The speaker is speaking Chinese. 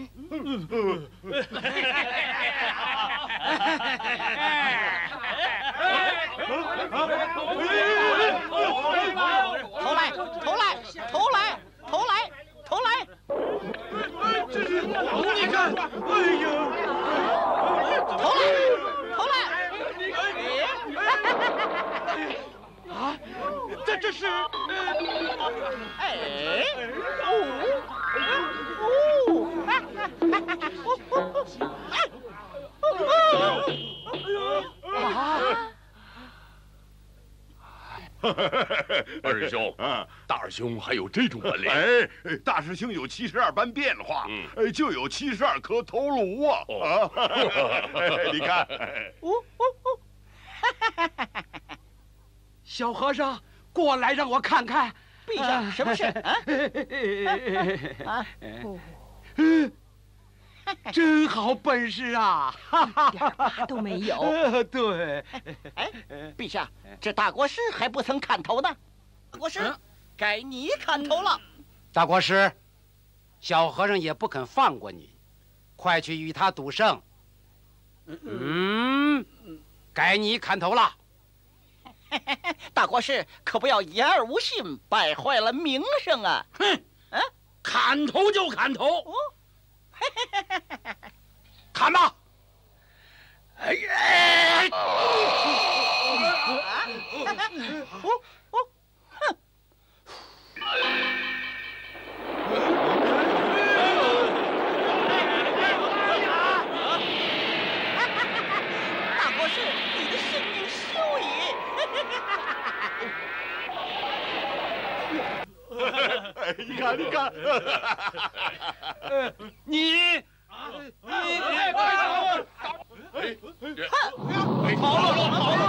投来，投来，投来，投来，投来！ 这是，你看，哎呀， 投来，投来！ 啊，这是， 哎， 二师兄，大师兄还有这种本领？ 哎，大师兄有72般变化，就有72颗头颅啊！你看， 小和尚，过来让我看看。 陛下，什么事？ 真好本事啊！ 一点疤都没有。 对。 哎，陛下，这大国师还不曾砍头呢。大国师，该你砍头了。 大国师，小和尚也不肯放过你，快去与他赌胜。该你砍头了。 大国师可不要言而无信，败坏了名声啊！ 哼，砍头就砍头。 砍吧！ 哎呀！ 大国师，你的性命休矣！ 你看，你看， 你。 跑了，跑了！